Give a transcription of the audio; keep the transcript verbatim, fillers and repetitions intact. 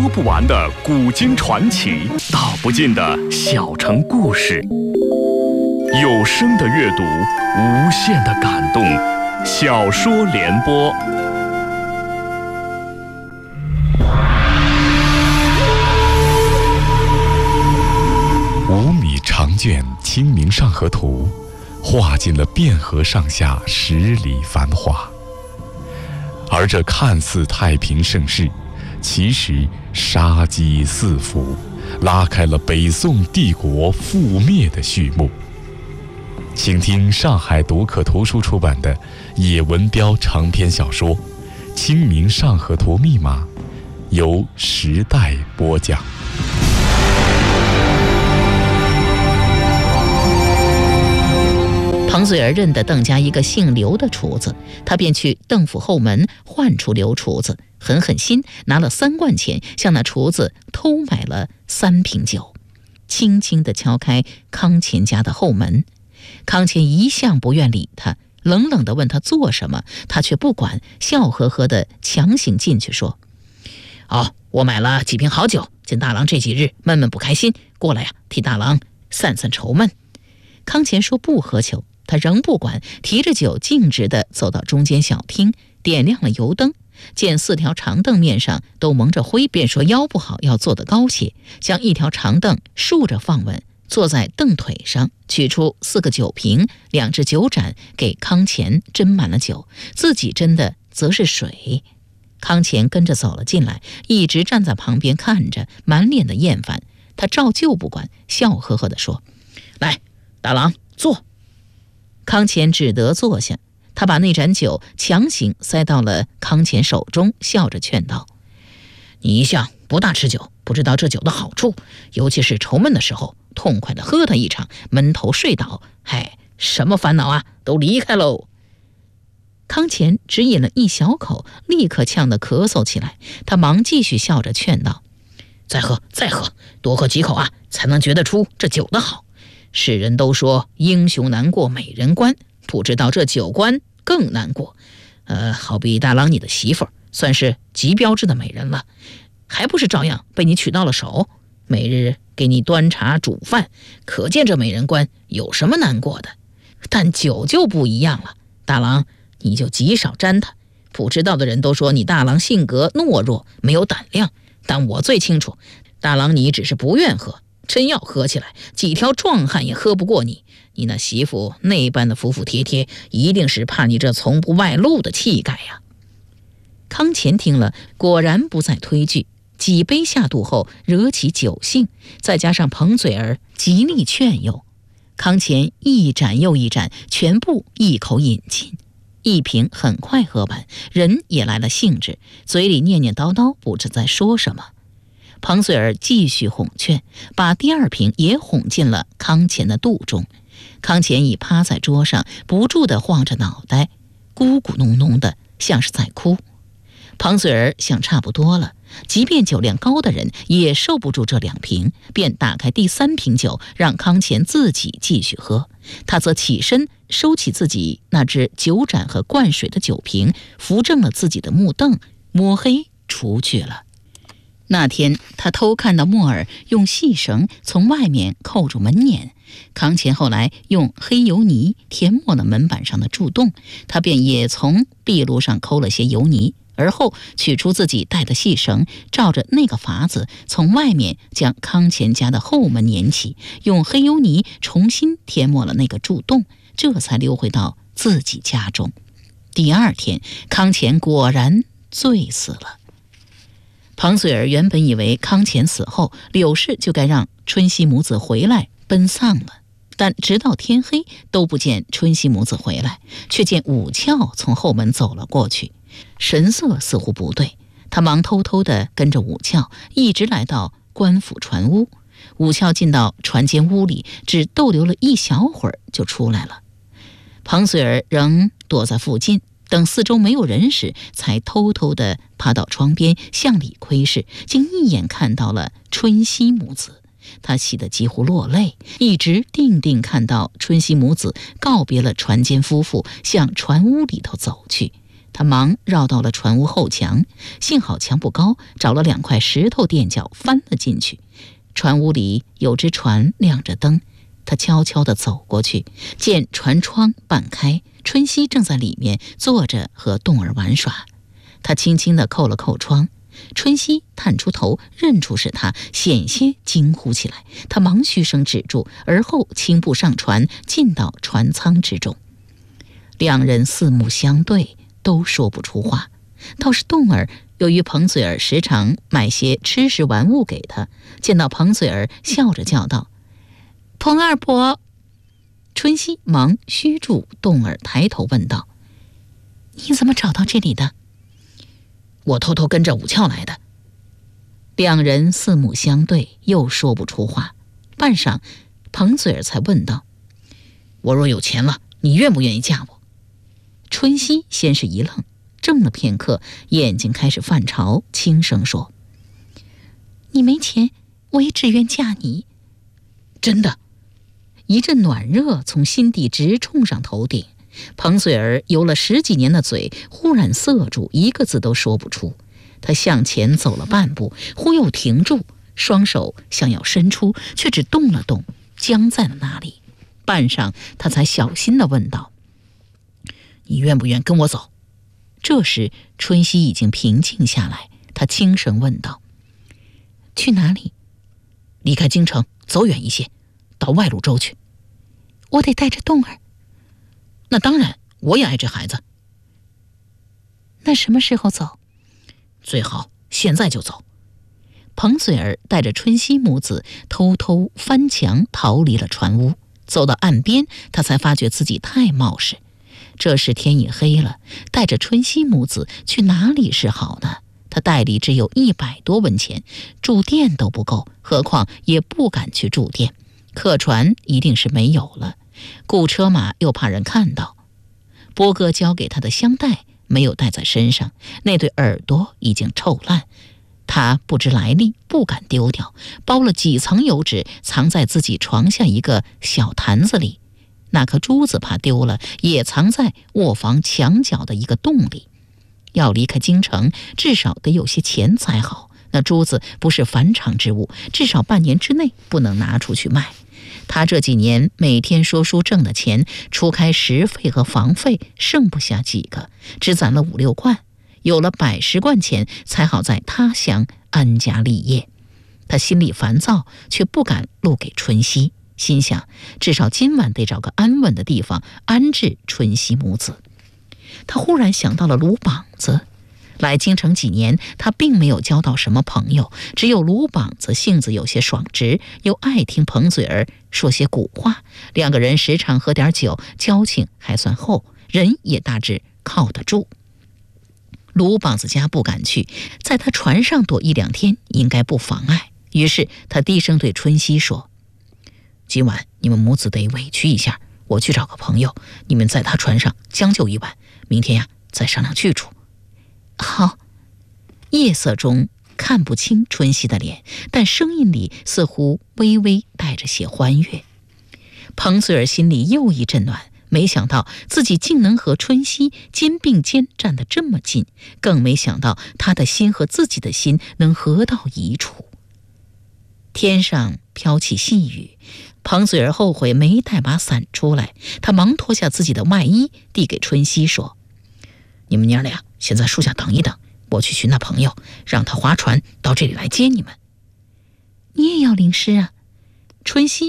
不完的古今传奇，道不尽的小城故事。有声的阅读，无限的感动。小说联播。五米长卷《清明上河图》，画尽了汴河上下十里繁华。而这看似太平盛世，其实杀机四伏，拉开了北宋帝国覆灭的序幕。请听上海读客图书出版的野文标长篇小说《清明上河图密码》，由时代播讲。 庞嘴儿认得邓家一个姓刘的厨子，他便去邓府后门唤出刘厨子，狠狠心拿了三贯钱，向那厨子偷买了三瓶酒，轻轻地敲开康乾家的后门。康乾一向不愿理他，冷冷地问他做什么，他却不管，笑呵呵地强行进去说：哦，我买了几瓶好酒，见大郎这几日闷闷不开心，过来呀、啊，替大郎散散愁闷。康乾说不喝酒，他仍不管，提着酒径直地走到中间小厅，点亮了油灯，见四条长凳面上都蒙着灰，便说腰不好，要坐得高些，将一条长凳竖着放稳，坐在凳腿上，取出四个酒瓶，两只酒盏，给康乾斟满了酒，自己斟的则是水。康乾跟着走了进来，一直站在旁边看着，满脸的厌烦。他照旧不管，笑呵呵地说：来，大郎坐。康乾只得坐下，他把那盏酒强行塞到了康乾手中，笑着劝道：你一向不大吃酒，不知道这酒的好处，尤其是愁闷的时候，痛快地喝它一场，闷头睡倒，嗨，什么烦恼啊都离开喽。康乾只饮了一小口，立刻呛得咳嗽起来，他忙继续笑着劝道：再喝再喝，多喝几口啊，才能觉得出这酒的好。世人都说英雄难过美人关，不知道这酒关更难过。呃，好比大郎你的媳妇儿，算是极标致的美人了，还不是照样被你娶到了手，每日给你端茶煮饭，可见这美人关有什么难过的。但酒就不一样了，大郎你就极少沾它。不知道的人都说你大郎性格懦弱，没有胆量，但我最清楚，大郎你只是不愿喝，真要喝起来，几条壮汉也喝不过你。你那媳妇那般的服服帖帖，一定是怕你这从不外露的气概呀。康乾听了，果然不再推拒，几杯下肚后惹起酒兴，再加上彭嘴儿极力劝诱，康乾一盏又一盏，全部一口饮尽。一瓶很快喝完，人也来了兴致，嘴里念念叨叨，不知在说什么。彭嘴儿继续哄劝，把第二瓶也哄进了康乾的肚中。康乾已趴在桌上，不住地晃着脑袋，咕咕哝哝的，像是在哭。彭嘴儿想差不多了，即便酒量高的人也受不住这两瓶，便打开第三瓶酒，让康乾自己继续喝。他则起身收起自己那只酒盏和灌水的酒瓶，扶正了自己的木凳，摸黑出去了。那天他偷看到莫尔用细绳从外面扣住门撵，康乾后来用黑油泥填没了门板上的蛀洞，他便也从壁炉上抠了些油泥，而后取出自己带的细绳，照着那个法子从外面将康乾家的后门撵起，用黑油泥重新填没了那个蛀洞，这才溜回到自己家中。第二天，康乾果然醉死了。庞嘴儿原本以为康乾死后，柳氏就该让春熙母子回来奔丧了，但直到天黑都不见春熙母子回来，却见武俏从后门走了过去，神色似乎不对。他忙偷偷地跟着武俏，一直来到官府船屋。武俏进到船间屋里，只逗留了一小会儿就出来了。庞嘴儿仍躲在附近，等四周没有人时，才偷偷地爬到窗边向里窥视，竟一眼看到了春熙母子。他喜得几乎落泪，一直定定看到春熙母子告别了船间夫妇，向船屋里头走去。 他忙绕到了船屋后墙，幸好墙不高，找了两块石头垫脚翻了进去。船屋里有只船亮着灯，他悄悄地走过去，见船窗半开，春熙正在里面坐着和洞儿玩耍。他轻轻地扣了扣窗，春熙探出头认出是他，险些惊呼起来。他忙嘘声止住，而后轻步上船，进到船舱之中。两人四目相对，都说不出话。倒是洞儿，由于彭嘴儿时常买些吃食玩物给他，见到彭嘴儿，笑着叫道：“彭二伯。”春熙忙虚住洞儿，抬头问道：“你怎么找到这里的？”“我偷偷跟着武翘来的。”两人四目相对，又说不出话。半晌，彭嘴儿才问道：“我若有钱了，你愿不愿意嫁我？”春熙先是一愣，怔了片刻，眼睛开始泛潮，轻声说：“你没钱，我也只愿嫁你。”“真的？”一阵暖热从心底直冲上头顶。彭嘴儿游了十几年的嘴忽然塞住，一个字都说不出。他向前走了半步，忽又停住，双手想要伸出，却只动了动，僵在了那里。半晌，他才小心地问道：“你愿不愿跟我走？”这时春熙已经平静下来，他轻声问道：“去哪里？”“离开京城，走远一些，到外路州去。”“我得带着洞儿。”“那当然，我也爱这孩子。”“那什么时候走？”“最好现在就走。”彭嘴儿带着春熙母子偷偷翻墙逃离了船屋，走到岸边，他才发觉自己太冒失。这时天已黑了，带着春熙母子去哪里是好呢？他袋里只有一百多文钱，住店都不够，何况也不敢去住店。客船一定是没有了，雇车马又怕人看到。波哥交给他的香袋没有带在身上，那对耳朵已经臭烂，他不知来历，不敢丢掉，包了几层油纸，藏在自己床下一个小坛子里。那颗珠子怕丢了，也藏在卧房墙角的一个洞里。要离开京城，至少得有些钱才好。那珠子不是凡常之物，至少半年之内不能拿出去卖。他这几年每天说书挣的钱，除开食费和房费，剩不下几个，只攒了五六贯。有了百十贯钱，才好在他乡安家立业。他心里烦躁，却不敢露给春熙。心想，至少今晚得找个安稳的地方安置春熙母子。他忽然想到了鲁膀子，来京城几年，他并没有交到什么朋友，只有鲁膀子性子有些爽直，又爱听彭嘴儿说些古话，两个人时常喝点酒，交情还算厚，人也大致靠得住。鲁膀子家不敢去，在他船上躲一两天应该不妨碍。于是他低声对春熙说：“今晚你们母子得委屈一下，我去找个朋友，你们在他船上将就一晚，明天呀再商量去处。”“好。”夜色中看不清春熙的脸，但声音里似乎微微带着些欢悦。彭嘴儿心里又一阵暖，没想到自己竟能和春熙肩并肩站得这么近，更没想到他的心和自己的心能合到一处。天上飘起细雨，彭嘴儿后悔没带把伞出来，他忙脱下自己的外衣递给春熙说：“你们娘俩先在树下等一等，我去寻那朋友，让他划船到这里来接你们。”“你也要淋湿啊？”春熙